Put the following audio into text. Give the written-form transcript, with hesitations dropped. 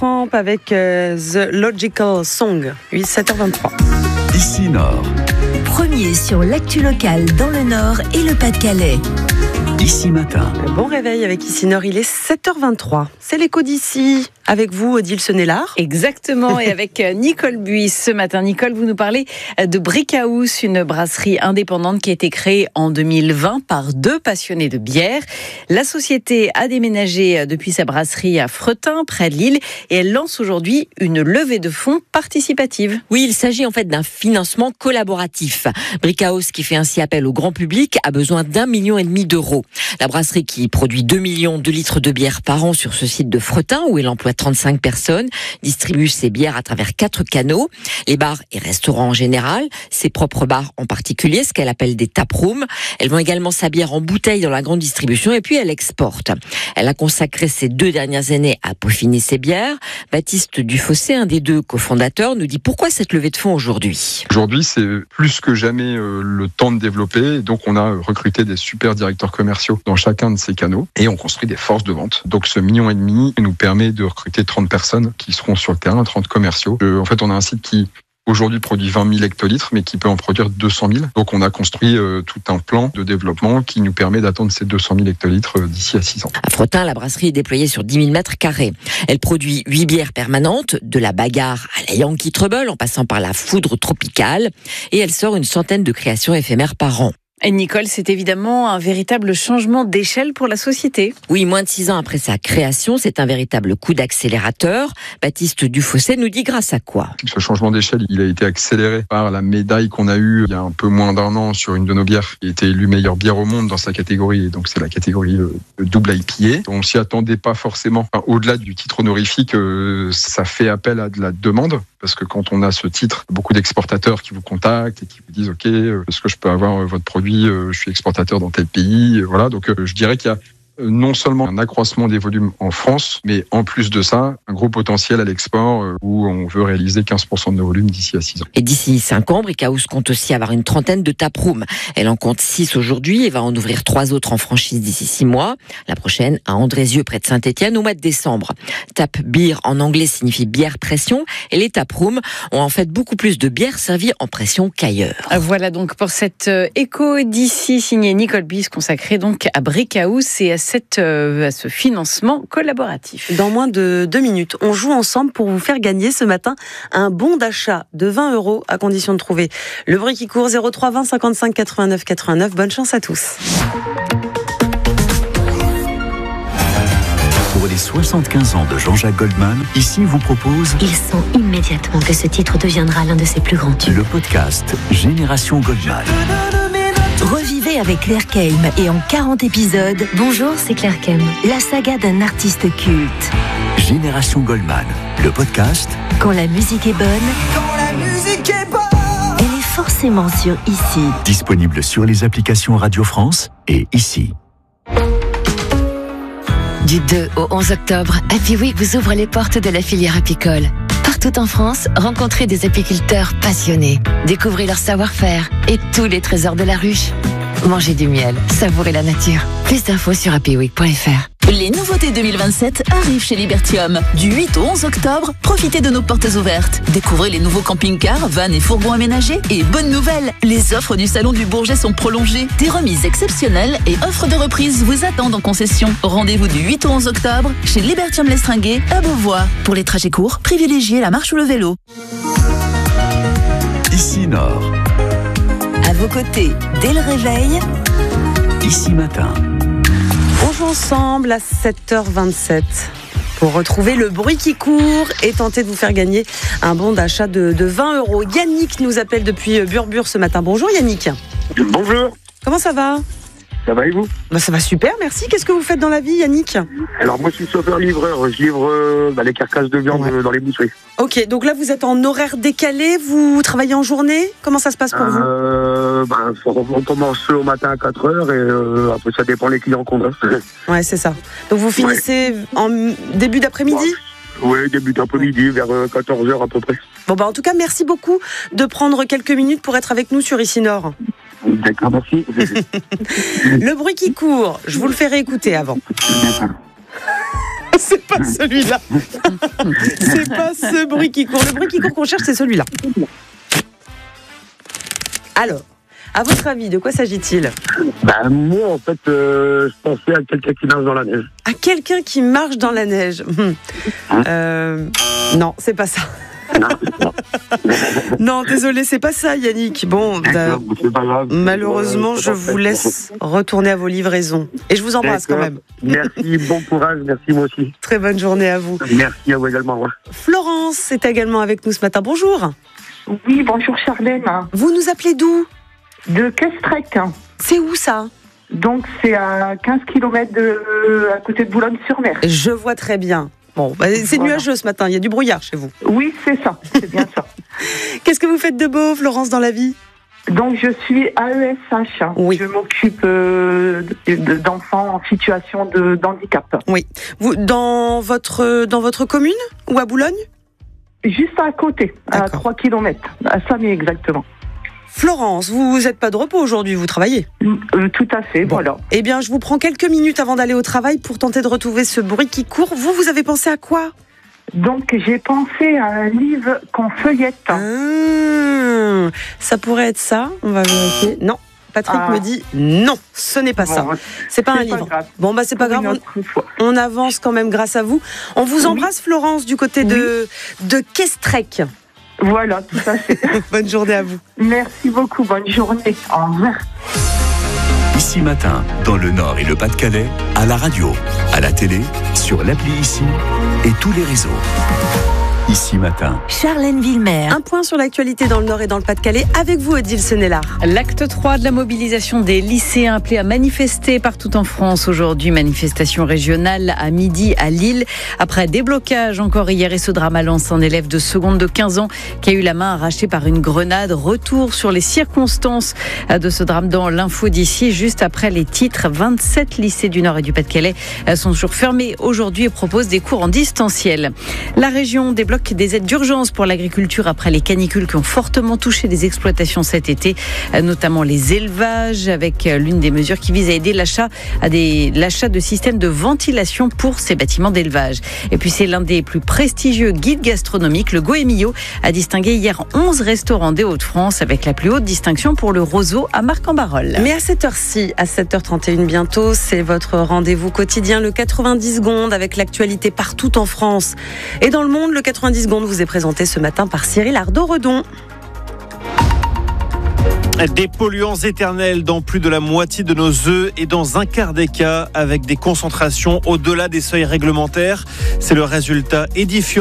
Tramp avec The Logical Song. Oui, 7h23. Ici Nord. Premier sur l'actu locale dans le Nord et le Pas-de-Calais. Ici Matin. Bon réveil avec Ici Nord, il est 7h23. C'est l'écho d'ici. Avec vous, Odile Senelard. Exactement, et avec Nicole Buis. Ce matin, Nicole, vous nous parlez de Brickhouse, une brasserie indépendante qui a été créée en 2020 par 2 passionnés de bière. La société a déménagé depuis sa brasserie à Fretin, près de Lille, et elle lance aujourd'hui une levée de fonds participative. Oui, il s'agit en fait d'un financement collaboratif. Brickhouse, qui fait ainsi appel au grand public, a besoin d'1,5 million d'euros. La brasserie, qui produit 2 millions de litres de bière par an sur ce site de Fretin, où elle emploie 35 personnes, distribue ses bières à travers 4 canaux. Les bars et restaurants en général, ses propres bars en particulier, ce qu'elle appelle des taprooms. Elle vend également sa bière en bouteille dans la grande distribution et puis elle exporte. Elle a consacré ces 2 dernières années à peaufiner ses bières. Baptiste Dufossé, un des 2 cofondateurs, nous dit pourquoi cette levée de fonds aujourd'hui. Aujourd'hui, c'est plus que jamais le temps de développer. Donc, on a recruté des super directeurs commerciaux dans chacun de ces canaux et on construit des forces de vente. Donc, ce 1,5 million nous permet de recruter 30 personnes qui seront sur le terrain, 30 commerciaux. En fait, on a un site qui aujourd'hui produit 20 000 hectolitres, mais qui peut en produire 200 000. Donc, on a construit tout un plan de développement qui nous permet d'atteindre ces 200 000 hectolitres d'ici à 6 ans. À Fretin, la brasserie est déployée sur 10 000 mètres carrés. Elle produit 8 bières permanentes, de la bagarre à la Yankee Trouble, en passant par la foudre tropicale. Et elle sort une centaine de créations éphémères par an. Et Nicole, c'est évidemment un véritable changement d'échelle pour la société. Oui, moins de 6 ans après sa création, c'est un véritable coup d'accélérateur. Baptiste Dufossé nous dit grâce à quoi. Ce changement d'échelle, il a été accéléré par la médaille qu'on a eue il y a un peu moins d'1 an sur une de nos bières, qui a été élue meilleure bière au monde dans sa catégorie. Et donc, c'est la catégorie double IPA. On s'y attendait pas forcément. Enfin, au-delà du titre honorifique, ça fait appel à de la demande. Parce que quand on a ce titre, beaucoup d'exportateurs qui vous contactent et qui vous disent « Ok, est-ce que je peux avoir votre produit ? Je suis exportateur dans tel pays. » Voilà, donc je dirais qu'il y a non seulement un accroissement des volumes en France, mais en plus de ça, un gros potentiel à l'export où on veut réaliser 15% de nos volumes d'ici à 6 ans. Et d'ici 5 ans, Brickhouse compte aussi avoir une trentaine de taprooms. Elle en compte 6 aujourd'hui et va en ouvrir 3 autres en franchise d'ici 6 mois. La prochaine à Andrézieux, près de Saint-Étienne, au mois de décembre. Tap beer en anglais signifie bière pression et les taprooms ont en fait beaucoup plus de bières servies en pression qu'ailleurs. Voilà donc pour cette écho d'ici signée Nicole Buis, consacrée donc à Brickhouse et à ce financement collaboratif. Dans moins de 2 minutes, on joue ensemble pour vous faire gagner ce matin un bon d'achat de 20 € à condition de trouver le bruit qui court 03 20 55 89 89. Bonne chance à tous. Pour les 75 ans de Jean-Jacques Goldman, ici vous propose Il sent immédiatement que ce titre deviendra l'un de ses plus grands tubes. le podcast Génération Goldman. Revivez avec Claire Keim et en 40 épisodes, Bonjour, c'est Claire Keim. la saga d'un artiste culte. Génération Goldman, le podcast Quand la musique est bonne, elle est forcément sur Ici. disponible sur les applications Radio France et ici. Du 2 au 11 octobre, Happy Week vous ouvre les portes de la filière apicole. Partout en France, rencontrez des apiculteurs passionnés. Découvrez leur savoir-faire et tous les trésors de la ruche. Mangez du miel, savourez la nature. Plus d'infos sur happyweek.fr. Les nouveautés 2027 arrivent chez Libertium. Du 8 au 11 octobre, profitez de nos portes ouvertes. Découvrez les nouveaux camping-cars, vannes et fourgons aménagés. Et bonne nouvelle, les offres du Salon du Bourget sont prolongées. Des remises exceptionnelles et offres de reprise vous attendent en concession. Rendez-vous du 8 au 11 octobre chez Libertium Lestringuet à Beauvois. Pour les trajets courts, privilégiez la marche ou le vélo. Ici Nord, À vos côtés, dès le réveil, Ici Matin. On joue ensemble à 7h27 pour retrouver le bruit qui court et tenter de vous faire gagner un bon d'achat de 20 €. Yannick nous appelle depuis Burbure ce matin. Bonjour Yannick. Bonjour, Comment ça va ? ça va et vous? Ça va super, merci. Qu'est-ce que vous faites dans la vie Yannick ? Alors moi je suis chauffeur-livreur, je livre les carcasses de viande dans les boucheries. Ok, donc là vous êtes en horaire décalé, vous travaillez en journée ? Comment ça se passe pour vous ? On commence au matin à 4h et après ça dépend les clients qu'on a. Ouais, c'est ça. Donc vous finissez en début d'après-midi ? Oui, début d'après-midi, vers 14h à peu près. Bon en tout cas, merci beaucoup de prendre quelques minutes pour être avec nous sur Ici Nord. D'accord, merci. Le bruit qui court, je vous le fais réécouter avant. C'est pas celui-là. C'est pas ce bruit qui court. Le bruit qui court qu'on cherche, c'est celui-là. Alors, à votre avis, de quoi s'agit-il ? Moi, en fait, je pensais à quelqu'un qui marche dans la neige. À quelqu'un qui marche dans la neige. Non, c'est pas ça. Non, désolé, c'est pas ça, Yannick. Bon, c'est pas grave. malheureusement, je vous laisse retourner à vos livraisons. Et je vous embrasse quand même. Merci, bon courage, merci moi aussi. Très bonne journée à vous. Merci à vous également. Ouais. Florence est également avec nous ce matin. Bonjour. Oui, bonjour Charlène. Vous nous appelez d'où ? De Kestrec. C'est où ça ? Donc c'est à 15 km à côté de Boulogne-sur-Mer. Je vois très bien. Bon, c'est nuageux ce matin, il y a du brouillard chez vous. Oui, c'est ça, c'est bien ça. Qu'est-ce que vous faites de beau, Florence, dans la vie ? Donc je suis AESH. Oui. Je m'occupe d'enfants en situation de handicap. Oui. Vous, dans votre commune ou à Boulogne ? Juste à côté, à 3 km, à Samé exactement. Florence, vous n'êtes pas de repos aujourd'hui, vous travaillez ? Tout à fait, bon. Voilà. Eh bien, je vous prends quelques minutes avant d'aller au travail pour tenter de retrouver ce bruit qui court. Vous avez pensé à quoi ? Donc, j'ai pensé à un livre qu'on feuillette. Ça pourrait être ça, on va vérifier. Non, Patrick me dit non, ce n'est pas ça. C'est pas un livre. Bon, c'est pas grave, on avance quand même grâce à vous. On vous embrasse, Florence, du côté de Kestrec. Voilà, tout à fait. Bonne journée à vous. Merci beaucoup, bonne journée. Au revoir. Ici Matin, dans le Nord et le Pas-de-Calais, à la radio, à la télé, sur l'appli Ici et tous les réseaux. Ici Matin. Charlène Villemer. Un point sur l'actualité dans le Nord et dans le Pas-de-Calais avec vous, Odile Senelard. L'acte 3 de la mobilisation des lycéens appelés à manifester partout en France aujourd'hui. Manifestation régionale à midi à Lille. Après déblocage encore hier et ce drame à Lens, un élève de seconde de 15 ans qui a eu la main arrachée par une grenade. Retour sur les circonstances de ce drame dans l'info d'ici, juste après les titres. 27 lycées du Nord et du Pas-de-Calais sont toujours fermés aujourd'hui et proposent des cours en distanciel. La région débloque des aides d'urgence pour l'agriculture après les canicules qui ont fortement touché les exploitations cet été, notamment les élevages, avec l'une des mesures qui vise à aider l'achat de systèmes de ventilation pour ces bâtiments d'élevage. Et puis c'est l'un des plus prestigieux guides gastronomiques, le Goemio, a distingué hier 11 restaurants des Hauts-de-France avec la plus haute distinction pour le roseau à Marc-en-Barœul. Mais à cette heure-ci, à 7h31 bientôt, c'est votre rendez-vous quotidien, le 90 secondes avec l'actualité partout en France et dans le monde. Le 90 secondes vous est présenté ce matin par Cyril Ardo-Redon. Des polluants éternels dans plus de la moitié de nos œufs et dans un quart des cas avec des concentrations au-delà des seuils réglementaires. C'est le résultat édifiant